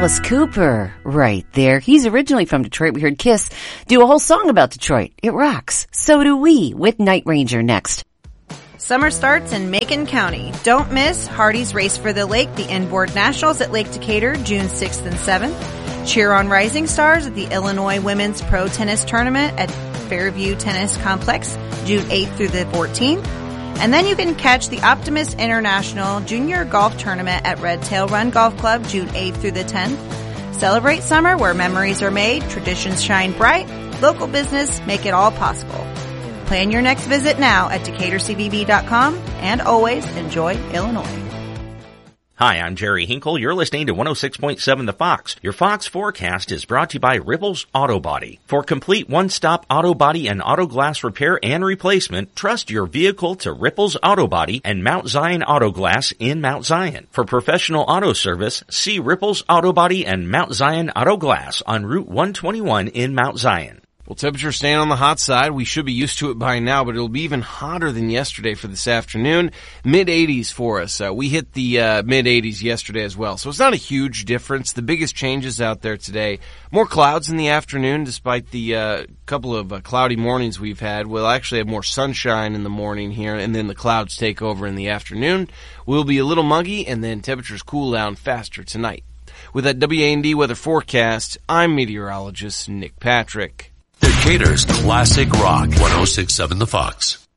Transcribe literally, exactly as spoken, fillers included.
Alice Cooper right there. He's originally from Detroit. We heard Kiss do a whole song about Detroit. It rocks. So do we with Night Ranger next. Summer starts in Macon County. Don't miss Hardy's Race for the Lake, the Inboard Nationals at Lake Decatur, June sixth and seventh. Cheer on Rising Stars at the Illinois Women's Pro Tennis Tournament at Fairview Tennis Complex, June eighth through the fourteenth. And then you can catch the Optimist International Junior Golf Tournament at Red Tail Run Golf Club, June eighth through the tenth. Celebrate summer where memories are made, traditions shine bright, local business make it all possible. Plan your next visit now at Decatur C V B dot com, and always enjoy Illinois. Hi, I'm Jerry Hinkle. You're listening to one oh six point seven The Fox. Your Fox forecast is brought to you by Ripples Auto Body. For complete one-stop auto body and auto glass repair and replacement, trust your vehicle to Ripples Auto Body and Mount Zion Auto Glass in Mount Zion. For professional auto service, see Ripples Auto Body and Mount Zion Auto Glass on Route one twenty-one in Mount Zion. Well, temperatures staying on the hot side. We should be used to it by now, but it'll be even hotter than yesterday for this afternoon. mid eighties for us. Uh, we hit the uh, mid eighties yesterday as well, so it's not a huge difference. The biggest changes out there today, more clouds in the afternoon despite the uh, couple of uh, cloudy mornings we've had. We'll actually have more sunshine in the morning here, and then the clouds take over in the afternoon. We'll be a little muggy, and then temperatures cool down faster tonight. With that W A N D weather forecast, I'm meteorologist Nick Patrick. Decatur's classic rock, one oh six point seven The Fox.